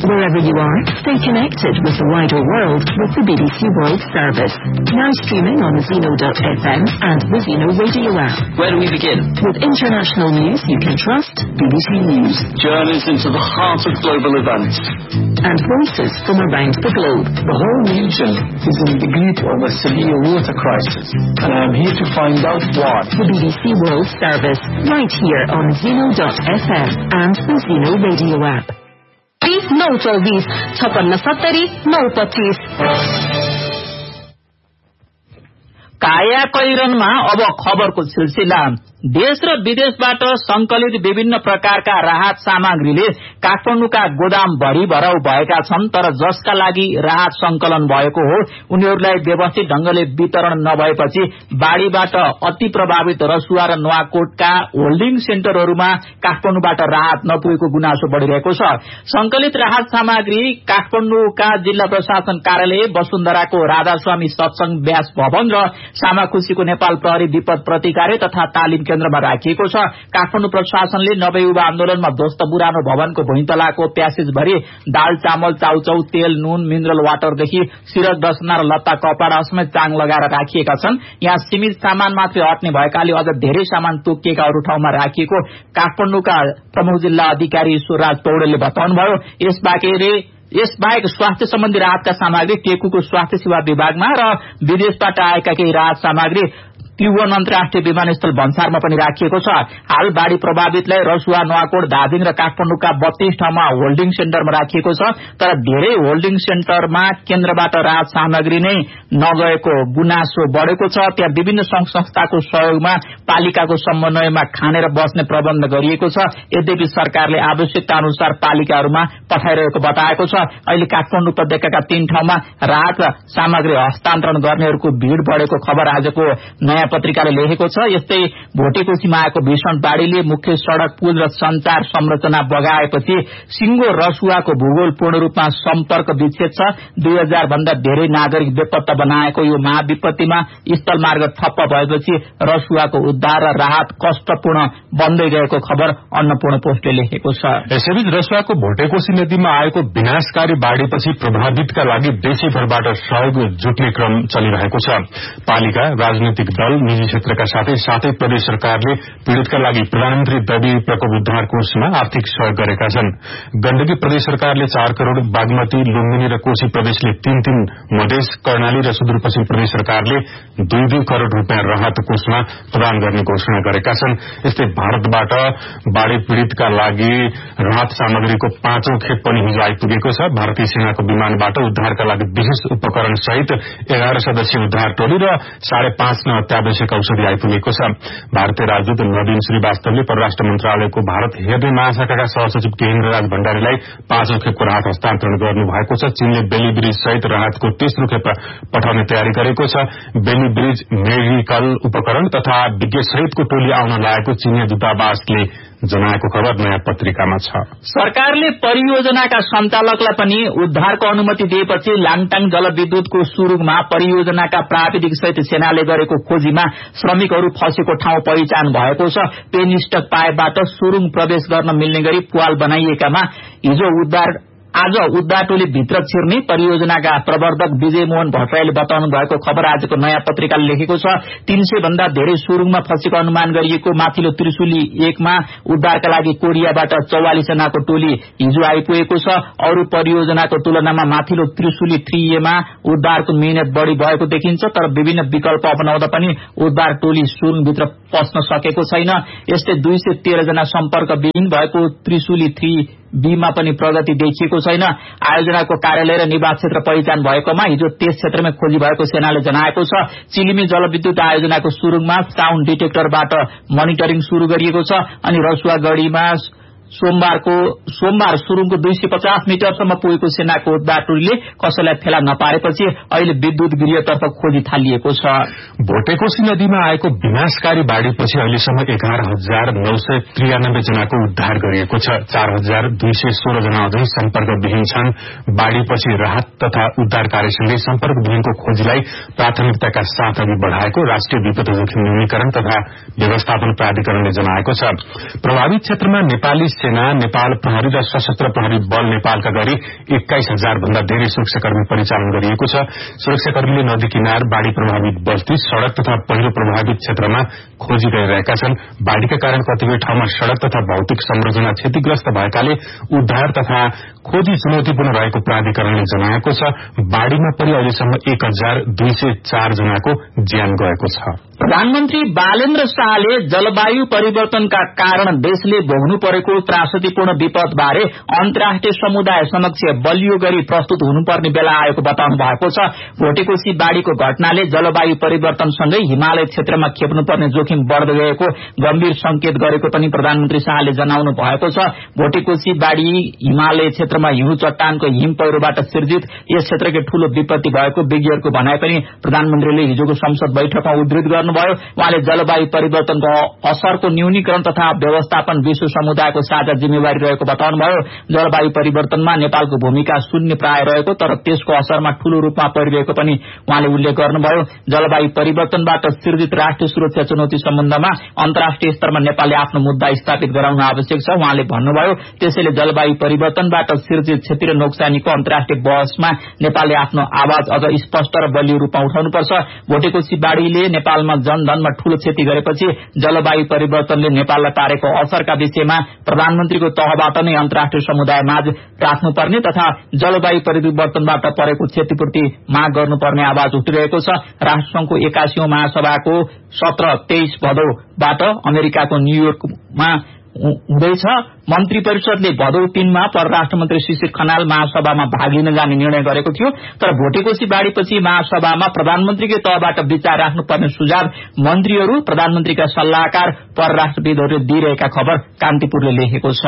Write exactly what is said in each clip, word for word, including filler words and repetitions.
Wherever you are, stay connected with the wider world with the B B C World Service. Now streaming on Zeno dot f m and the Zeno radio app. Where do we begin? With international news you can trust, B B C News. Journeys into the heart of global events. And voices from around the globe. The whole region is in the grip of a severe water crisis, and I'm here to find out why. The B B C World Service, right here on Zeno dot f m and the Zeno radio app. नौ चौबीस छप्पन्न सत्तरी नौ पच्चीस काया कैरनमा अब खबरको सिलसिला। देश र विदेशबाट संकलित विभिन्न प्रकारका राहत सामग्रीले काठमाडौँका गोदाम भरि भराउ भएका छन्, तर जसका लागि राहत संकलन भएको हो उनीहरूलाई व्यवस्थित ढंगले वितरण नभएपछि बाढ़ीबाट अति प्रभावित रसुवा र नुवाकोटका होल्डिङ सेन्टरहरूमा काठमाडौँबाट राहत नपुगेको गुनासो बढ़िरहेको छ। संकलित राहत सामग्री काठमाडौँका जिल्ला प्रशासन कार्यालय, वसुन्धराको राधास्वामी सत्संग व्यास भवन र सामाखुसीको नेपाल प्रहरी विपद प्रतिकार तथा तालिम केन्द्रमा राखिएको छ। काठमाडौँ प्रशासनले नवै युवा आन्दोलनमा ध्वस्त पुरानो भवनको भुइँतलाको प्यासेज भरि दाल, चामल, चाउचाउ, तेल, नुन, मिनरल वाटरदेखि सिरक डसना र लत्ता कपडा समेत चाङ लगाएर राखिएका छन्। यहाँ सीमित सामान मात्रै अट्ने भएकाले अझ धेरै सामान तोकिएका अरू ठाउँमा राखिएको काठमाडौँका प्रमुख जिल्ला अधिकारी ईश्वरराज पौडेलले बताउनुभयो। यसबाहेक यसबाहेक स्वास्थ्य सम्बन्धी राहतका सामग्री टेकुको स्वास्थ्य सेवा विभागमा र विदेशबाट आएका केही राहत सामग्री त्रिभुवन अन्तर्राष्ट्रिय विमानस्थल भन्सारमा पनि राखिएको छ। हाल बाढ़ी प्रभावितलाई रसुवा, नुवाकोट, धादिङ र काठमाडौँका बत्तीस ठाउँमा होल्डिङ सेन्टरमा राखिएको छ, तर धेरै होल्डिङ सेन्टरमा केन्द्रबाट राहत सामग्री नै नगएको गुनासो बढ़ेको छ। त्यहाँ विभिन्न संघ संस्थाको सहयोगमा पालिकाको समन्वयमा खाने र बस्ने प्रबन्ध गरिएको छ। यद्यपि सरकारले आवश्यकता अनुसार पालिकाहरूमा पठाइरहेको बताएको छ। अहिले काठमाडौँ उपत्यकाका तीन ठाउँमा राहत सामग्री हस्तान्तरण गर्नेहरूको भीड़ बढ़ेको खबर आजको नयाँ पत्रिकाले लेखेको छ। यस्तै भोटेकोसीमा आएको भीषण बाढ़ीले मुख्य सड़क, पुल र संचार संरचना बगाएपछि सिंगो रसुवाको भूगोल पूर्ण रूपमा सम्पर्क विच्छेद छ। दुई हजार भन्दा धेरै नागरिक बेपत्ता बनाएको यो महाविपत्तिमा स्थल मार्ग ठप्प भएपछि रसुवाको उद्धार र राहत कष्टपूर्ण बन्दै गएको खबर अन्नपूर्ण पोस्टले लेखेको छ। यसैबीच रसुवाको भोटेकोसी नदीमा आएको विनाशकारी बाढ़ीपछि प्रभावितका लागि देशैभरबाट सहयोग जुट्ने क्रम चलिरहेको छ। पालिका, राजनीतिक दल, निजी क्षेत्रका साथै साथै प्रदेश सरकारले पीड़ितका लागि प्रधानमन्त्री दबी प्रकोप उद्धार कोषमा आर्थिक सहयोग गरेका छन्। गण्डकी प्रदेश सरकारले चार करोड़, बागमती, लुम्बिनी र कोशी प्रदेशले तीन तीन, मधेस, कर्णाली र सुदूरपश्चिम प्रदेश सरकारले दुई दुई करोड़ रूपियाँ राहत कोषमा प्रदान गर्ने घोषणा गरेका छन्। यस्तै भारतबाट बाढ़ी पीड़ितका लागि राहत सामग्रीको पाँचौं खेप पनि हिजो आइपुगेको छ। भारतीय सेनाको विमानबाट उद्धारका लागि विशेष उपकरण सहित एघार सदस्यीय उद्धार टोली र साढे पाँच न अत्यावश्यक औषधि आइपुगेको छ। भारतीय राजदूत नवीन श्रीवास्तवले परराष्ट्र मन्त्रालयको भारत हेर्ने महाशाखाका सहसचिव केन्द्रराज भण्डारीलाई पाँचौं खेपको राहत हस्तान्तरण गर्नु भएको छ। चीनले बेली ब्रिज सहित राहतको तेस्रो खेप पठाउने तयारी गरेको छ। बेली ब्रिज मेडिकल उपकरण तथा विज्ञ सहितको टोली आउन लागेको चीनिया दूतावासले जनाएको खबर नयाँ पत्रिकामा छ। सरकारले परियोजनाका सञ्चालकलाई पनि उद्धारको अनुमति दिएपछि लाङटाङ जलविद्युतको सुरुङमा परियोजनाका प्राविधिक सहित सेनाले गरेको खोजीमा श्रमिकहरू फँसेको ठाउँ पहिचान भएको छ। पेनिस्टक पाएबाट सुरुङ प्रवेश गर्न मिल्ने गरी पुवाल बनाइएकामा हिजो उद्धार आज उद्धार टोली भित्र छिर्ने परियोजनाका प्रवर्धक विजय मोहन भट्टराईले बताउनु भएको खबर आजको नयाँ पत्रिकाले लेखेको छ। तीन सय भन्दा धेरै सुरुङमा फँसेको अनुमान गरिएको माथिल्लो त्रिशुली एकमा उद्धारका लागि कोरियाबाट चौवालिस जनाको टोली हिजो आइपुगेको छ। अरू परियोजनाको तुलनामा माथिल्लो त्रिशुली थ्री एमा उद्धारको मिहिनेत बढ़ी भएको देखिन्छ, तर विभिन्न विकल्प अपनाउँदा पनि उद्धार टोली सुरुङभित्र पस्न सकेको छैन। यस्तै दुई सय तेह्र जना सम्पर्क विहीन भएको त्रिशुली थ्री बीमा पनि प्रगति देखिएको छैन। आयोजनाको कार्यालय र निवास क्षेत्र पहिचान भएकोमा हिजो त्यस क्षेत्रमै खोजी भएको सेनाले जनाएको छ। चिलिमी जलविद्युत आयोजनाको सुरुङमा साउन्ड डिटेक्टरबाट मोनिटरिङ शुरू गरिएको छ अनि रसुवा गढ़ीमा सोमबारको सोमबार सुरुङको दुई सय पचास मिटरसम्म पुगेको सेनाको उद्धार टोलीले कसैलाई फेला नपारेपछि अहिले विद्युत गृहतर्फ खोजी थालिएको छ। भोटेकोशी नदीमा आएको विनाशकारी बाढ़ीपछि अहिलेसम्म एघार हजार नौ सय त्रियानब्बे जनाको उद्धार गरिएको छ। चार हजार दुई सय सोह्र जना अझै सम्पर्कविहीन छन्। बाढ़ीपछि राहत तथा उद्धार कार्यसँगै सम्पर्कविहीनको खोजीलाई प्राथमिकताका साथ अघि बढ़ाएको राष्ट्रिय विपद जोखिम न्यूनीकरण तथा व्यवस्थापन प्राधिकरणले जनाएको छ। प्रभावित क्षेत्रमा नेपाली सेना, नेपाल प्रहरी र सशस्त्र प्रहरी बल नेपालका गरी एक्काइस हजार भन्दा धेरै सुरक्षाकर्मी परिचालन गरिएको छ। सुरक्षाकर्मीले नदी किनार, बाढ़ी प्रभावित बस्ती, सड़क तथा पहिरो प्रभावित क्षेत्रमा खोजी गरिरहेका छन्। बाढ़ीका कारण कतिपय ठाउँमा सड़क तथा भौतिक संरचना क्षतिग्रस्त भएकाले उद्धार तथा खोजी चुनौतीपूर्ण रहेको प्राधिकरणले जनाएको छ। बाढ़ीमा पनि अहिलेसम्म एक हजार दुई सय चार जनाको ज्यान गएको छ। प्रधानमन्त्री बालेन्द्र शाहले जलवायु परिवर्तनका कारण देशले भोग्नु परेको त्रासदीपूर्ण विपद बारे अन्तर्राष्ट्रिय समुदाय समक्ष बलियो गरी प्रस्तुत हुनुपर्ने बेला आएको बताउनु भएको छ। भोटेकोशी बाढ़ीको घटनाले जलवायु परिवर्तनसँगै हिमालय क्षेत्रमा खेप्नुपर्ने जोखिम बढ़दै गएको गम्भीर संकेत गरेको पनि प्रधानमन्त्री शाहले जनाउनु भएको छ। भोटेकोशी बाढ़ी हिमालय क्षेत्रमा हिउँ चट्टानको हिम पहिरोबाट सिर्जित यस क्षेत्रकै ठूलो विपत्ति भएको विज्ञहरूको भनाइ पनि प्रधानमन्त्रीले हिजोको संसद बैठकमा उद्धृत गर्नुभयो। उहाँले जलवायु परिवर्तनको असरको न्यूनीकरण तथा व्यवस्थापन विश्व समुदायको साझा जिम्मेवारी रहेको बताउनुभयो। जलवायु परिवर्तनमा नेपालको भूमिका शून्य प्राय रहेको तर त्यसको असरमा ठूलो रूपमा परिरहेको पनि उहाँले उल्लेख गर्नुभयो। जलवायु परिवर्तनबाट सिर्जित राष्ट्रिय सुरक्षा चुनौती सम्बन्धमा अन्तर्राष्ट्रिय स्तरमा नेपालले आफ्नो मुद्दा स्थापित गराउन आवश्यक छ। उहाँले भन्नुभयो त्यसैले जलवायु परिवर्तनबाट सिर्जित क्षति र नोक्सानीको अन्तर्राष्ट्रिय बहसमा नेपालले आफ्नो आवाज अझ स्पष्ट र बलियो रूपमा उठाउनुपर्छ। भोटेकोशी बाढ़ीले नेपालमा जनधनमा ठूलो क्षति गरेपछि जलवायु परिवर्तनले नेपाललाई पारेको असरका विषयमा प्रधानमन्त्रीको तहबाट नै अन्तर्राष्ट्रिय समुदाय माझ राख्नुपर्ने तथा जलवायु परिवर्तनबाट परेको क्षतिपूर्ति माग गर्नुपर्ने आवाज उठिरहेको छ। राष्ट्रसंघको एकासीौं महासभाको सत्र तेइस भदौबाट अमेरिकाको न्यूयोर्कमा हुँदैछ। मन्त्री परिषदले भदौ तीनमा परराष्ट्र मन्त्री शिशिर खनाल महासभामा भाग लिन जाने निर्णय गरेको थियो तर भोटेकोशी बाढ़ीपछि महासभामा प्रधानमन्त्रीकै तहबाट विचार राख्नुपर्ने सुझाव मन्त्रीहरू प्रधानमन्त्रीका सल्लाहकार परराष्ट्रविदहरूले दिइरहेका खबर कान्तिपुरले लेखेको छ।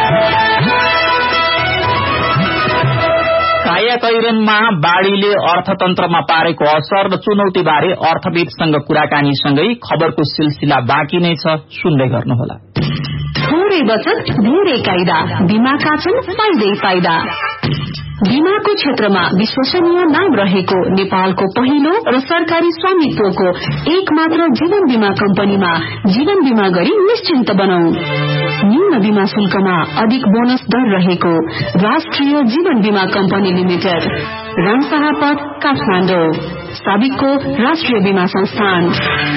कायाकैरनमा बाढ़ीले अर्थतन्त्रमा पारेको असर र चुनौतीबारे अर्थविदसँग कुराकानीसँगै खबरको सिलसिला बाँकी नै छ, सुन्दै गर्नुहोला। थोरै बचत धेरै कायदा, बीमाका छन् फाइदै फाइदा। बीमाको क्षेत्रमा विश्वसनीय नाम रहेको नेपालको पहिलो र सरकारी स्वामित्वको एक मात्र जीवन बीमा कम्पनीमा जीवन बीमा गरी निश्चिन्त बनाऊ। न्यून बीमा शुल्कमा अधिक बोनस दर रहेको राष्ट्रिय जीवन बीमा कम्पनी लिमिटेड, रामशाह पथ, काठमाडौँ। साबिकको राष्ट्रिय बीमा संस्थान।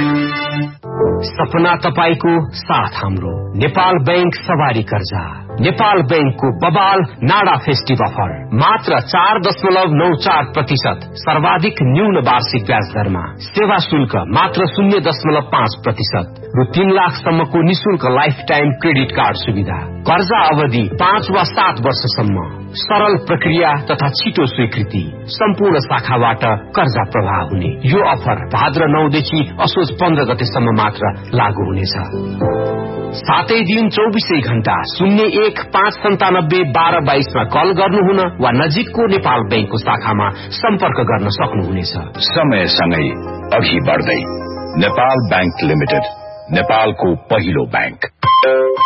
सपना तपाईको साथ हाम्रो। नेपाल बैंक सवारी कर्जा, नेपाल बैंकको बबाल नाडा फेस्टिभ अफर मात्र चार दशमलव नौ चार प्रतिशत सर्वाधिक न्यून वार्षिक ब्याज दरमा, सेवा शुल्क मात्र शून्य दशमलव पाँच प्रतिशत रु तीन लाखसम्मको निशुल्क लाइफ टाइम क्रेडिट कार्ड सुविधा, कर्जा अवधि पाँच वा सात वर्षसम्म, सरल प्रक्रिया तथा छिटो स्वीकृति, सम्पूर्ण शाखाबाट कर्जा प्रवाह हुने। यो अफर भाद्र नौदेखि असोज पन्ध्र गतेसम्म मात्र लागू हुनेछ। सातै दिन चौबिसै घण्टा शून्य एक पाँच सन्तानब्बे बाह्र बाइसमा कल गर्नुहुन वा नजिकको नेपाल बैंकको शाखामा सम्पर्क गर्न सक्नुहुनेछ। समयसँगै अघि बढ्दै नेपाल बैंक लिमिटेड, नेपालको पहिलो बैंक।